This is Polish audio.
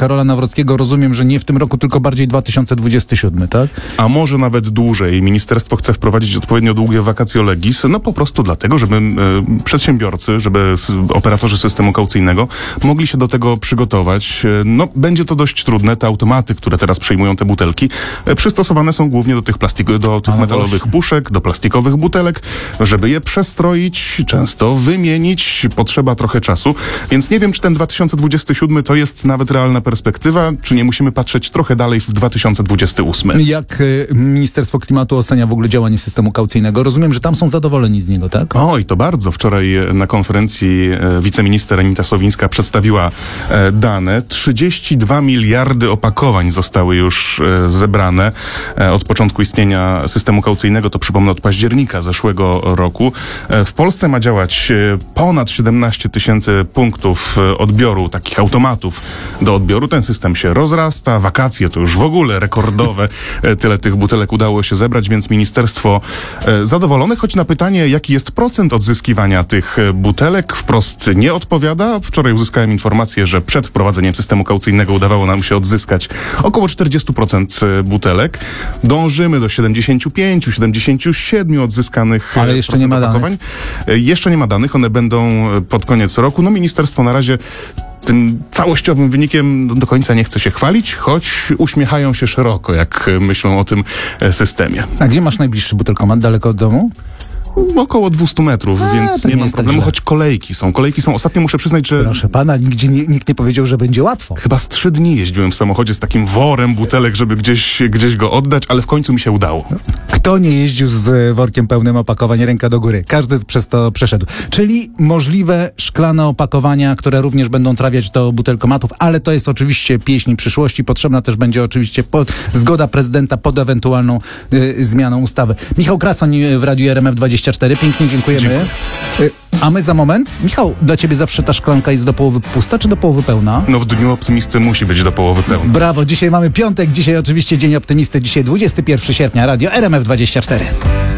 Karola Nawrockiego, rozumiem, że nie w tym roku, tylko bardziej 2027, tak? A może nawet dłużej. Ministerstwo chce wprowadzić odpowiednio długie vacatio legis, no po prostu dlatego, żeby przedsiębiorcy, żeby operatorzy systemu kaucyjnego mogli się do tego przygotować. No, będzie to dość trudne. Te automaty, które teraz przyjmują te butelki, przystosowane są głównie do tych metalowych puszek, do plastikowych butelek, żeby je przestroić, często wymienić, potrzeba trochę czasu, więc nie wiem, czy ten 2027 to jest nawet realna perspektywa, czy nie musimy patrzeć trochę dalej w 2028. Jak Ministerstwo Klimatu ocenia w ogóle działanie systemu kaucyjnego? Rozumiem, że tam są zadowoleni z niego, tak? Oj, to bardzo. Wczoraj na konferencji wiceminister Anita Sowińska przedstawiła dane. 32 miliardy opakowań zostały już zebrane od początku istnienia systemu kaucyjnego, to przypomnę od października zeszłego roku. W Polsce ma działać ponad 17 tysięcy punktów odbioru, takich automatów do odbioru. Ten system się rozrasta, wakacje to już w ogóle rekordowe. Tyle tych butelek udało się zebrać, więc ministerstwo zadowolone, choć na pytanie, jaki jest procent odzyskiwania tych butelek, wprost nie odpowiada. Wczoraj uzyskałem informację, że przed wprowadzeniem systemu kaucyjnego udawało nam się odzyskać około 40% butelek. Dążymy do 75-77 odzyskanych ale jeszcze nie ma opakowań. danych. Jeszcze nie ma danych, one będą pod koniec roku. No ministerstwo na razie tym całościowym wynikiem do końca nie chce się chwalić, choć uśmiechają się szeroko, jak myślą o tym systemie. A gdzie masz najbliższy butelkomat? Daleko od domu? Około 200 metrów, więc nie mam problemu, choć kolejki są. Ostatnio muszę przyznać, że... Proszę pana, nikt nie powiedział, że będzie łatwo. Chyba z 3 dni jeździłem w samochodzie z takim worem butelek, żeby gdzieś go oddać, ale w końcu mi się udało. Kto nie jeździł z workiem pełnym opakowań, ręka do góry. Każdy przez to przeszedł. Czyli możliwe szklane opakowania, które również będą trafiać do butelkomatów, ale to jest oczywiście pieśń przyszłości. Potrzebna też będzie oczywiście zgoda prezydenta pod ewentualną zmianą ustawy. Michał Krasoń w Radiu RMF24. Pięknie dziękujemy. Dziękuję. A my za moment. Michał, dla ciebie zawsze ta szklanka jest do połowy pusta, czy do połowy pełna? No w Dniu Optymisty musi być do połowy pełna. Brawo, dzisiaj mamy piątek, dzisiaj oczywiście Dzień Optymisty, dzisiaj 21 sierpnia, Radio RMF24.